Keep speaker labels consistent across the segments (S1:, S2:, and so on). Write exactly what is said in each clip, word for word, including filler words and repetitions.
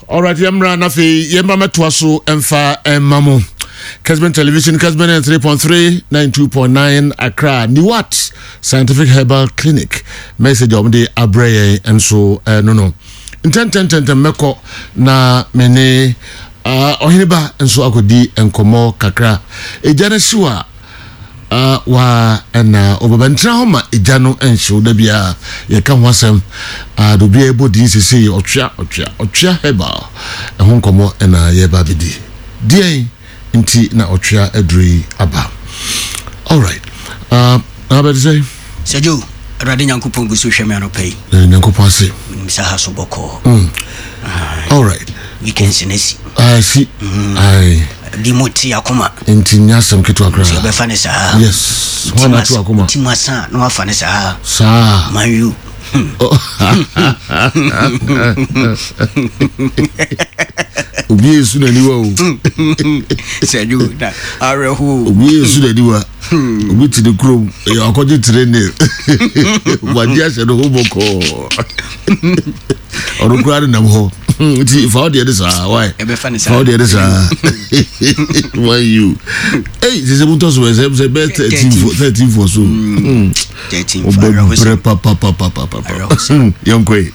S1: All right, Yamra Nafi, Yamba Metwaso, Emfa, and Mamo. Kesben Television, Kesben three point three, ninety-two point nine, Accra, Niwat, Scientific Herbal Clinic, message of the Abreye, and so, uh, no, no. In ten, ten, ten, ten, Meko, na, mene, uh, Ohiniba, and so Akodi, and Komo, Kakra, a Janesua. Uh, wa na obabantra homa ejano enhye odabia ye ka hwasem uh, do be able to say otwa otwa otwa heba ehon komo na ye ba bidi die nti na otwa adri aba. All right, uh how about say
S2: Sejo rade nyankopon gusu hweme anopai
S1: nyankopon ase
S2: misa ha so boko.
S1: Mm. All right,
S2: we can see
S1: I see. I
S2: Dimoti akoma
S1: enti nyasem ketu akra
S2: se be fane sa
S1: yes wana tu akoma
S2: timasa no afane sa
S1: sa
S2: mayu
S1: obi esu na niwa o
S2: seju na arehu
S1: obi esu na niwa obi ti de krom e akoje trainer wadi ase no hoboko orukura na ho ti for the others ah why
S2: e be fane sa
S1: for the others ah why you hey this is about so say thirteen for so
S2: thirteen for
S1: papa papa papa yonkwe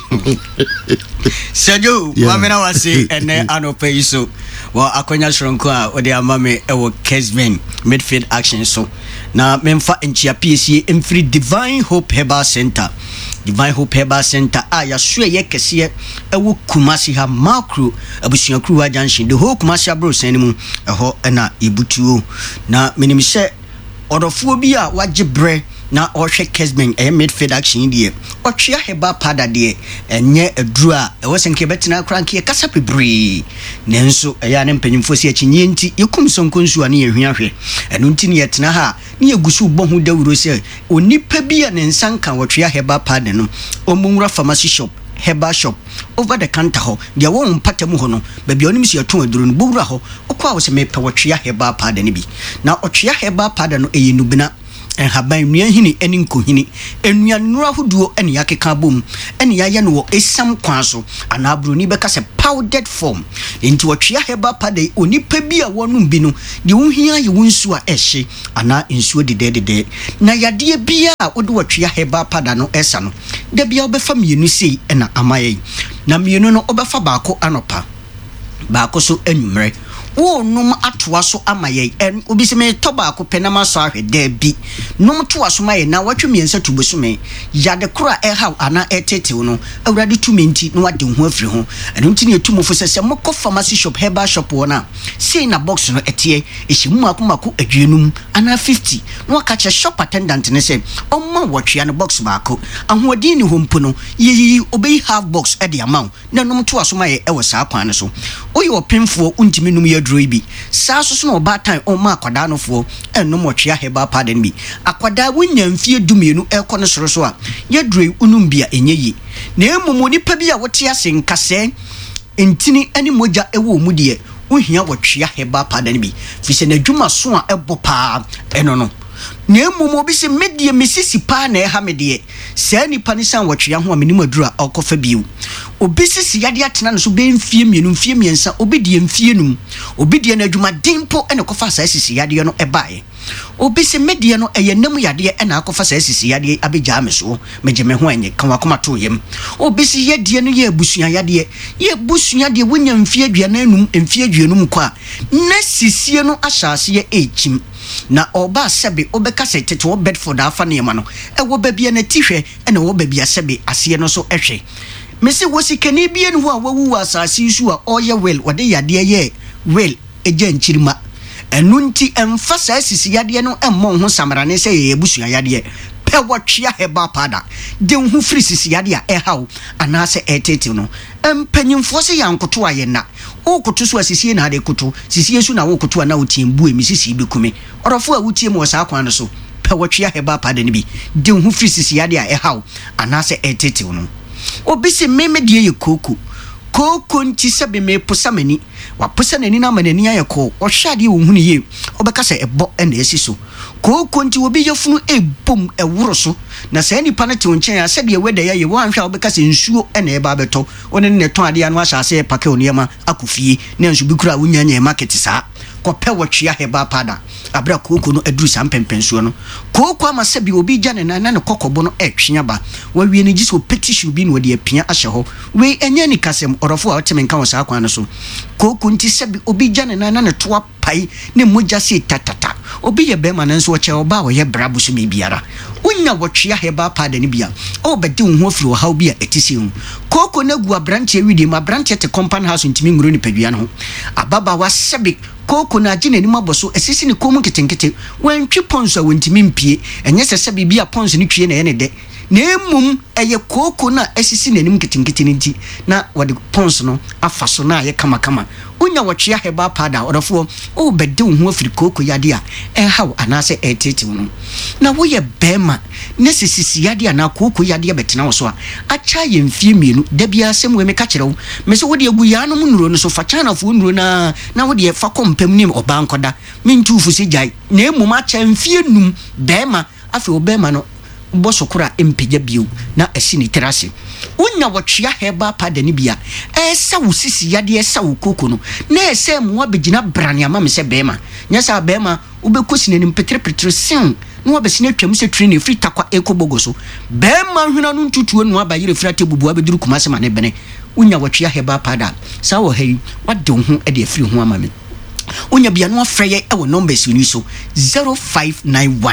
S2: Sejo wamena wase ene anope so wa akonya shronko a ode amame e wo Kesben midfield action so na memfa enchia P S C emfree Divine Hope Herbal Center. Divine Hope Herbal Center a ya so ye kese e wo Kumasi ha macro abusuan kru junction the whole Kumasi abro sanimu eho na ebutuo na menimse odofo bi a waje bre na ohwe Kesben e midfield action die otwea heba pada de enye aduru a e wosenke betina kranke kasa pebre nenso e ya ne mpanyimfo si akinye nti yekum sonkonsu ane yehwiahwe eno nti ne yetena ha ne yegusu bohu dawuro se onipa bi a ne nsanka wotwea heba pada no omunwura pharmacy shop herbal shop over the counter ho de wo mpatamu ho no ba bia onim si aton aduru no bowura ho okwa wo se mepa wotwea heba pada ne bi na otwea heba pada no eyinubina en haban nua hini eni nkohini enua nura hoduo eni yakeka bom eni yaye no wo esam kwan so anabro ni beka se powdered form enti wotwea heba pade onipa bi a wonum bi no de wohia ye wonsu a ehye ana ensuo dedede na yade bia a wode wotwea heba pada no esa no da bia obefa mienu sei na amaye na mienu no obefa baako anopa baako so anwumre wo num atoa so amaye en obi se me toba ko penama so ahwe da bi num toa so maye na watwe miensa tubosume yade kura e haw ana etetew no awrade tumenti no wade ho afiri ho enu nti ne tumofo sese mokọ pharmacy shop herbal shop wona sei na box no etie ehyimu akomako adwenum ana fifty no akache shop attendant ne se omma wotwe na box baako ahoodi ni hompo no yi obey half box e de amount na num toa so maye e wo saa kwan so oyo opemfo untimi num ye droibi saa so no ba time on ma akwada no fo ennom otwea heba paden bi akwada wonya mfie dumienu ekọ no soro so a ye droi unum bia enyeyi na emom onipa bi a wote ase nkase entini ani moja ewo mu de ohia wotwea heba paden bi fise na dwuma so a ebo pa eno no na emom obi se medie mesisi pa na eha medie saa nipa ni san wotwea ho a menim adura okofa biu obi sisi yade atena no so be mfie mienu mfie miensa obi die mfie num obi die na adwuma dimpo ene kofa saa sisi yade no ebae obi se medie no eye nam yade ena akofa saa sisi yade abeja me so megeme ho enye kan wakoma to yem obi se yade no ye abusua yade ye busua de wonya mfie aduana num mfie aduanum kwa na sisie no ahyase ye echim na oba sebe obeka se tete wo Bedford afa ne ma no e wo ba bia na tihwe ena wo ba bia sebe ase no so ehwe mesi wosi kani bia no ho a wawu asase isu a oye well wode yade ye well eja nchirima enu nti emfa saa sisi yade no emmo ho samarane se ye busua yade pe wotwea heba pada de hu free sisi yade a ehaw anase etete no empanyimfo se yankoto aye na o koto so asisi na ade koto sisi esu na wo koto na wotiembu emisisi bi kume orofo a wotiem wo saa kwan no so pe wotwea heba pada ne bi de hu free sisi yade a ehaw anase etete no obi se meme de ye koko koko nti sebe me posamani wa posanani na manani ayeko o hwade wo hunu ye obeka se ebo e na esi so kooko nti obi yefunu ebom eworo so na se nipa na te onchen ya se de weda ya ye wan hwa obeka se nsuo e na e ba beto one ne ton ade anu ahya se pake oniema akofie na nsu bi kura wonya nya market saa kope wotwea heba pada abra kooko no aduru sam pempensuo no kooko ama se bi obi gya ne na na ne kokobo no etwea ba wawie ne giso petition bi no de apia ahye ho we enya ni kasem orofo a oteme nka wo saa kwan no so kooko nti se bi obi gya ne na na ne toa pai ne mogya se tatata obi ye be ma nanso oche oba wo ye brabu so me biara unya wotwea heba pada ne bia obedi wo ho afiri wo haw bia etisi hu kooko na gu abrantie widi ma abrantie te compound house ntimi nguru ni padua no ababa wa sebi kooko na gine ni maboso esisi ni komu ketenkete wantwi ponso wontimi mpie enye sese bibia ponso ni twie na ye ne de na emum eye kooko na esisi nanim ketenkete nti na wode ponso no afaso na ye kama kama unya wotwea heba pada orofo o bede wo ho afiri kooko yade a e haw anase etete wo na wo ye bema na sisi yade na kooko yade betena wo so a acha ye mfie mienu da bia asem we meka kire wo me so wo de egu ya no nuro no so fa chana fo nuro na na wo de fa kompam nim oba nkoda mintufu se jai na emum acha mfie num bema afi obema no boso kura empija biu na esi ni terase unya wotwea heba pada ni bia esa wo sisi yade esa wo kooko no na esa mo abegina brane ama me se bema nya sa bema ubekosi nanim petre petre sin no abesi na twam se trine free takwa ekobogo so bema hwena no ntutuo no abayire frate bubu abeduru kuma se ma ne bene unya wotwea heba pada sa wo hayi wade ho e de afiri ho ama me unya bia no afreye e wo numbers ni so zero five nine one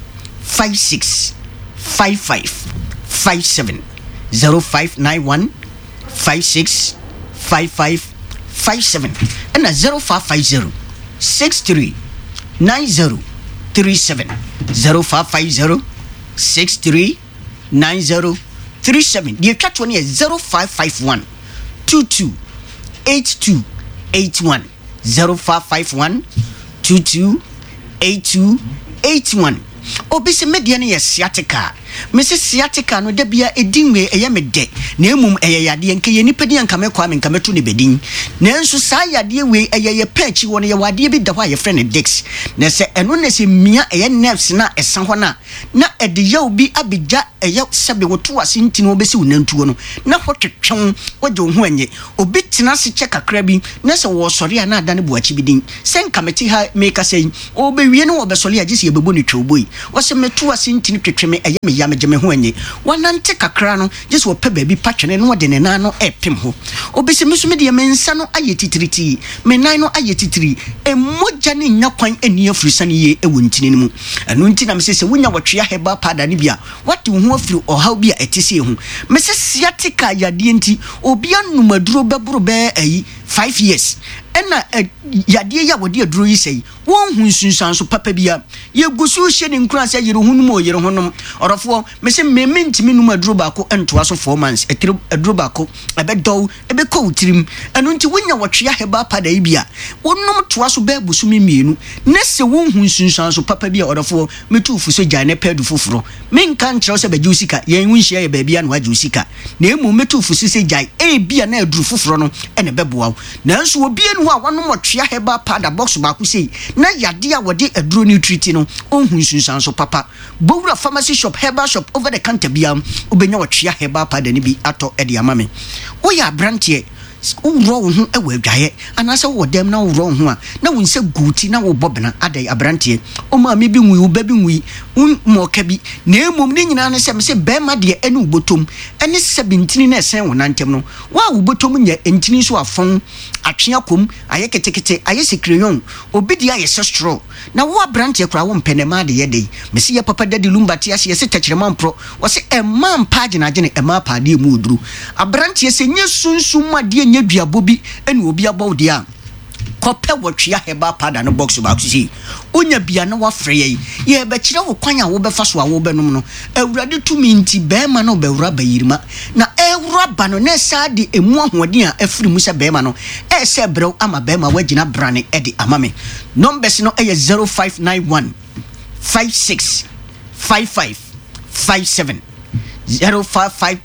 S2: five six five five five seven zero five nine one five six five five five seven and zero five five zero six three nine zero three seven zero five five zero six three nine zero three seven. The chat one is zero five five one two two eight two eight one zero five five one two two eight two eight one. Obisi media ne sciatica mese sciatica no da bia edinwe eye me de na emum eye yade nke ye nipadi anka me kwa me nka meto ne bedin na enso sa yade we eye ye pachi won ye wade bi da hwa ye friend Dex na se eno na se mia eye nerves na esa ho na na ede ye obi abija eye sebe woto ase ntino obesi wonantuo no na hotwetwon wode ho anye obi tena se che kakra bi na se wo sori a na ada ne buachi bidin se nka meti ha make say obewie no obesori agisi ye bebo ne twoboi wase meto ase ntini twetweme eye me ya megeme ho anye wanante kakra no just wo pe baabi patwene no wode ne na no epem ho obesi meso me de mensa no aye titiriti me nan no aye titiri emogya ne nya kwan ani afurisa ne ye ewo ntini ne mu eno nti na mese se wonya wotwea heba pada ne bia wate ho afiri ohaw bia etise ho mese sciatica yade nti obi anumaduro bebro be ayi five years ena yade ya wode aduro yi sei won hu sunsan so papa bia ye gusu hye ne nkura se yere hunum o yere honum orofo me se mementi minum aduro ba ko entoa so four months etiri aduro ba ko ebedow ebeko utirim eno nti wonya wotwea heba pada yi bia wonum toa so ba busu mienu na se won hu sunsan so papa bia orofo metu fu so gya ne pedu foforo menka nkyerɛ se ba jusika ye nwunhia ye ba bia na wa jusika na emu metu fu so se gya e bia na aduro foforo no ene beboa nanso obi enu a wonom wotwea heba pada box ba ko sei na yade a wode aduro ni treat no onhu sunsan so papa bowura pharmacy shop herbal shop over the counter bia obenya wotwea heba pada ni bi ato e de amame wo ya brantie uro wo hu ewa adwaye anase wo dem na uro hu a na wo nse guti na wo bobena adai abrantie o ma me bi nwi wo ba bi nwi mo ka bi na emom ni nyina ne se me se be ma de enu botom ene seventeen na esen wo nantem no wa wo botom nya entini so afon atwea kom aye ketekete aye secreyon obi dia ye straw na wo abrantie kra wo mpene ma de ye dei me se ye papa dadi lumbati ase ye se takirema mpro wo se e ma mpa gina gine e ma pa de mu oduru abrantie se nye sunsun ma de nye duabo bi ene obi abɔ de a kope wotwea heba pada no box ba kusi onya bia na wafre ye ye be kire wo kwan a wo be fa so a wo be nom no awurade tumi nti be ma no be wura ba yirima na ewura ba no na sa de emu ahoden a afiri mu se be ma no e se brew ama be ma wagina brane e de amame numbers no e zero five nine one five six five five five seven zero five five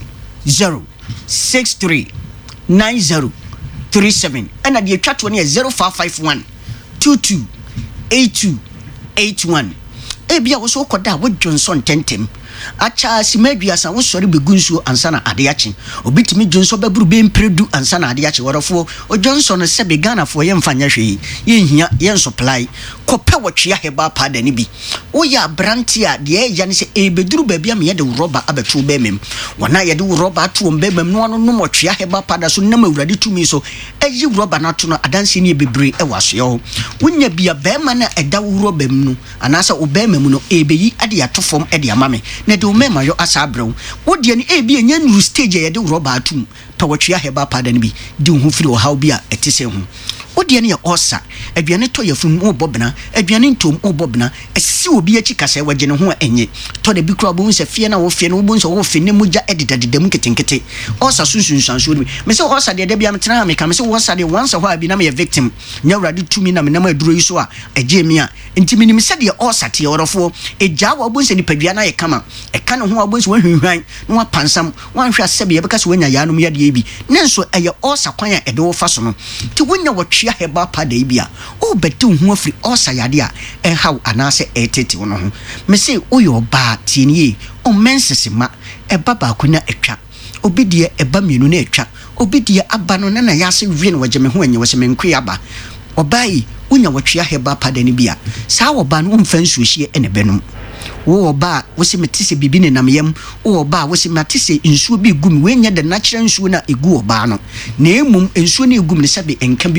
S2: zero six three nine zero three seven and at the chat one is zero five five one two two eight two eight one. Ebia wo so koda wo Johnson tentem acha simaduasa wo sori begunsuo ansa na ade achi obitimi Johnson baburu be mpredu ansa na ade achi worofo o Johnson se be Ghana fo ye mfanya hwe ye hia ye supply kope wotwe aheba pada ni bi wo ya branti a de ya ne se e beduru ba bia me ye de roba abetu be mem wana ye de roba atu ombe mem no no no motwe aheba pada so nam awurade tumi so eyi roba na to no adanse ne bebre e waso yo wonya bia be ma na eda roba mem no anasa obe mem no ebeyi ade atofom ade amame na de omema yo asabrew wo de ne ebi enya nu stage ye de roba atum pa wotwe aheba pada ne bi di hu firi o haw bia etise hu odi ne ya osa aduane to yafun mo bobna aduane ntom mo bobna esi obi achi kasa waje ne ho enye to de bi kura bo nse fie na wo fie no bo nse wo fie ne muja edidadedam ketenkete osa sunsunsanso bi me se osa de de bia metena me ka me se osa de once ho abi na me victim nya urade tumi na me na ma duro yi so a eje mi a enti minim se de osa te orofo eja wo bo nse ni padua na ye kama e ka ne ho wo bo nse wo hwehwan no wa pansam wan hwa sebe ye beka se wanya ya no ya de bi nenso eye osa kwan a ede wo fa so no ti wonya wo ya heba pada ibia o betu hu afri osa yade a e haw anase etete wo no ho me se oyo ba tienie o mensesema e baba kunya etwa obidie e ba mienu na etwa obidie aba no na na yase wie no wagye me ho anye wo se menkwe aba obai unya wotwe heba pada ni bia sa wo ba no mfa nsuohie ene benum wo oba wo se metise bibi ne namyem wo oba wo se matise nsuo bi gum we nya de natural nsuo na egu oba no na emum nsuo na egum ne sabe enka